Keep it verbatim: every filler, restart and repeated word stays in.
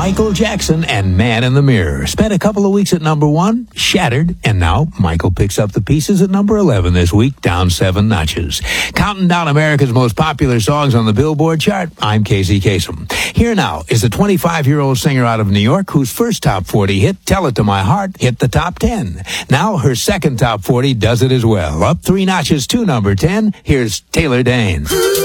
Michael Jackson and Man in the Mirror. Spent a couple of weeks at number one, shattered, and now Michael picks up the pieces at number eleven this week, down seven notches. Counting down America's most popular songs on the Billboard chart, I'm Casey Kasem. Here now is the twenty-five-year-old singer out of New York whose first top forty hit, Tell It to My Heart, hit the top ten. Now her second top forty does it as well. Up three notches to number ten, here's Taylor Dayne.